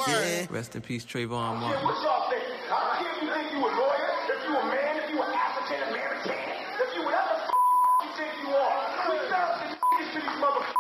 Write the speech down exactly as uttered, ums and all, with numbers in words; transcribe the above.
Yeah. Rest in peace, Trayvon Martin. Yeah, what y'all think? I don't care if you think you a lawyer, if you a man, if you an African American, if you whatever the f*** you think you are. We serve this to these motherfuckers.